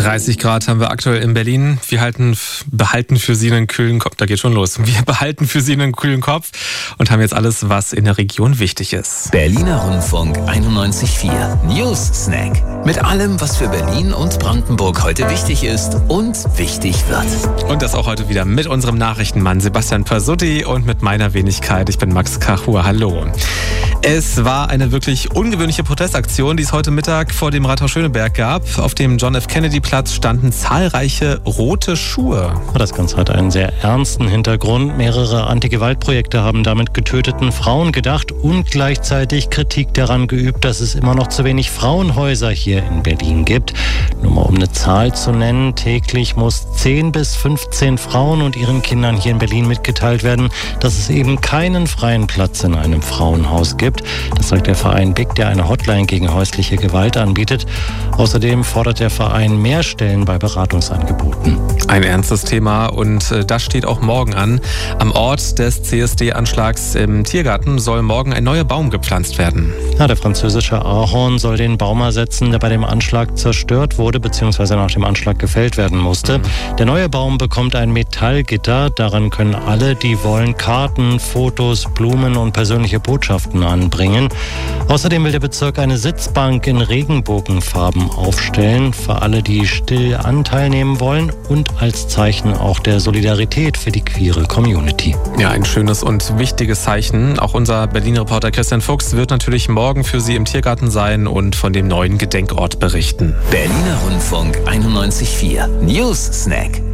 30 Grad haben wir aktuell in Berlin. Wir behalten für Sie einen kühlen Kopf. Da geht schon los. Wir behalten für Sie einen kühlen Kopf und haben jetzt alles, was in der Region wichtig ist. Berliner Rundfunk 91.4 News Snack. Mit allem, was für Berlin und Brandenburg heute wichtig ist und wichtig wird. Und das auch heute wieder mit unserem Nachrichtenmann Sebastian Pasutti und mit meiner Wenigkeit. Ich bin Max Kachur. Hallo. Es war eine wirklich ungewöhnliche Protestaktion, die es heute Mittag vor dem Rathaus Schöneberg gab. Auf dem John-F.-Kennedy-Platz standen zahlreiche rote Schuhe. Das Ganze hat einen sehr ernsten Hintergrund. Mehrere Anti-Gewalt-Projekte haben damit getöteten Frauen gedacht und gleichzeitig Kritik daran geübt, dass es immer noch zu wenig Frauenhäuser hier in Berlin gibt. Nur mal um eine Zahl zu nennen, täglich muss 10 bis 15 Frauen und ihren Kindern hier in Berlin mitgeteilt werden, dass es eben keinen freien Platz in einem Frauenhaus gibt. Das sagt der Verein BIG, der eine Hotline gegen häusliche Gewalt anbietet. Außerdem fordert der Verein mehr Stellen bei Beratungsangeboten. Ein ernstes Thema und das steht auch morgen an. Am Ort des CSD-Anschlags im Tiergarten soll morgen ein neuer Baum gepflanzt werden. Ja, der französische Ahorn soll den Baum ersetzen, der bei dem Anschlag zerstört wurde bzw. nach dem Anschlag gefällt werden musste. Der neue Baum bekommt ein Metallgitter. Daran können alle, die wollen, Karten, Fotos, Blumen und persönliche Botschaften anbringen. Außerdem will der Bezirk eine Sitzbank in Regenbogenfarben aufstellen, für alle, die still teilnehmen wollen und als Zeichen auch der Solidarität für die queere Community. Ja, ein schönes und wichtiges Zeichen. Auch unser Berliner Reporter Christian Fuchs wird natürlich morgen für Sie im Tiergarten sein und von dem neuen Gedenkort berichten. Berliner Rundfunk 91.4 News Snack.